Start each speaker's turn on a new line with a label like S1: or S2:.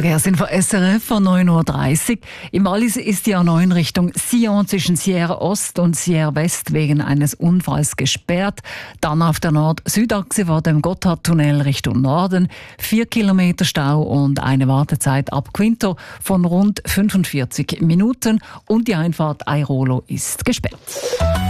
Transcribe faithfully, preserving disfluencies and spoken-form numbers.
S1: Verkehrsinfo S R F von neun Uhr dreißig. Im Wallis ist die A neun Richtung Sion zwischen Sierra Ost und Sierra West wegen eines Unfalls gesperrt. Dann auf der Nord-Süd-Achse vor dem Gotthardtunnel Richtung Norden vier Kilometer Stau und eine Wartezeit ab Quinto von rund fünfundvierzig Minuten. Und die Einfahrt Airolo ist gesperrt.